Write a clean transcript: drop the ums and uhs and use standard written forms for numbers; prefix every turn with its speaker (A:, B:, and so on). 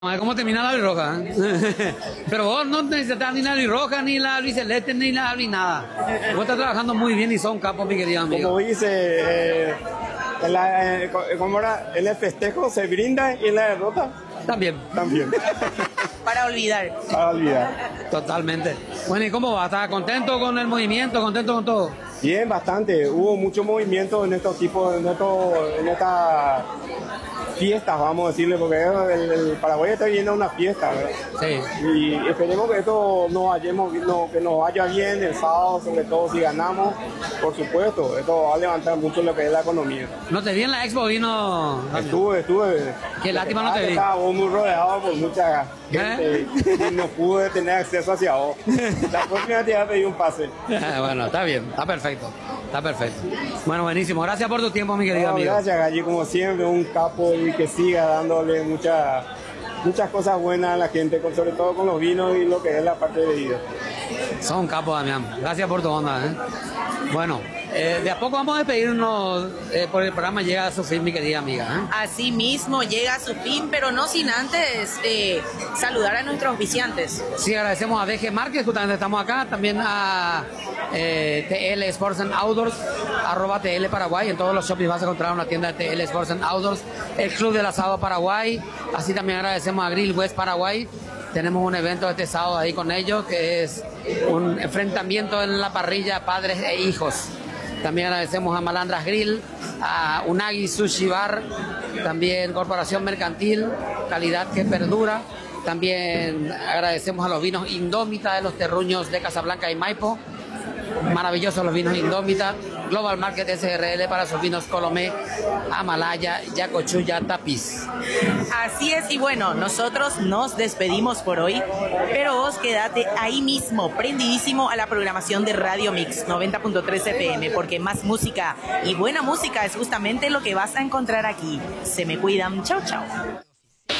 A: A ver cómo termina la albirroja. Pero vos no necesitas ni la albirroja, ni la albiceleste, ni la ni nada. Vos estás trabajando muy bien y sos un capo, mi querido amigo.
B: Como dice, ¿cómo era? En el festejo se brinda y en la derrota
A: También.
B: también.
C: Para olvidar.
B: Para olvidar.
A: Totalmente. Bueno, ¿y cómo va? ¿Estás contento con el movimiento? ¿Contento con todo?
B: Bien, bastante. Hubo mucho movimiento en estos tipos, en estas fiestas, vamos a decirle, porque el Paraguay está viviendo una fiesta, ¿verdad?
A: Sí.
B: Y esperemos que esto que nos vaya bien el sábado, sobre todo si ganamos, por supuesto. Esto va a levantar mucho lo que es la economía.
A: ¿No te vi en la expo? Vino...
B: Estuve.
A: Qué lástima no te vi.
B: Estaba muy rodeado por mucha gente y no pude tener acceso hacia vos. La próxima te voy a pedir un pase.
A: Bueno, está bien, está perfecto. Está perfecto. Bueno, buenísimo. Gracias por tu tiempo, mi querido amigo.
B: Gracias, Galli, como siempre, un capo y que siga dándole muchas cosas buenas a la gente, sobre todo con los vinos y lo que es la parte de bebida.
A: Son un capo, Damián. Gracias por tu onda. Bueno, de a poco vamos a despedirnos por el programa. Llega a su fin, mi querida amiga.
C: Así mismo llega a su fin, pero no sin antes saludar a nuestros viciantes.
A: Sí, agradecemos a DG Márquez, justamente estamos acá. También a TL Sports and Outdoors, @TL Paraguay. En todos los shoppings vas a encontrar una tienda de TL Sports and Outdoors. El Club del Asado Paraguay. Así también agradecemos a Grill West Paraguay. Tenemos un evento este sábado ahí con ellos, que es un enfrentamiento en la parrilla padres e hijos. También agradecemos a Malandras Grill, a Unagi Sushi Bar, también Corporación Mercantil, calidad que perdura. También agradecemos a los vinos Indómita de los terruños de Casablanca y Maipo. Maravillosos los vinos Indómita. Global Market SRL para sus vinos Colomé, Amalaya, Yacochuya, Tapiz.
C: Así es, y bueno, nosotros nos despedimos por hoy, pero vos quedate ahí mismo, prendidísimo a la programación de Radio Mix 90.3 FM, porque más música y buena música es justamente lo que vas a encontrar aquí. Se me cuidan. Chau, chau.